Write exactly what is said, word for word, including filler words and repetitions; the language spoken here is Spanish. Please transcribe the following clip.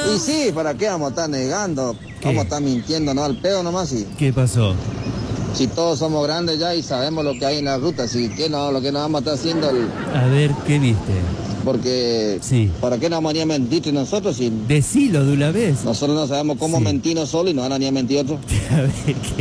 Y sí, ¿para qué vamos a estar negando? ¿Qué? Vamos a estar mintiendo, ¿no? Al pedo nomás, sí. ¿Qué pasó? Si todos somos grandes ya y sabemos lo que hay en la ruta, si ¿qué no, lo que nos vamos a estar haciendo, el- A ver, ¿qué viste? porque Sí. ¿para qué nos vamos a venir a mentir entre nosotros si Decilo de una vez. nosotros no sabemos cómo Sí. mentirnos solos y nos van a venir a mentir otros? A ver, ¿qué?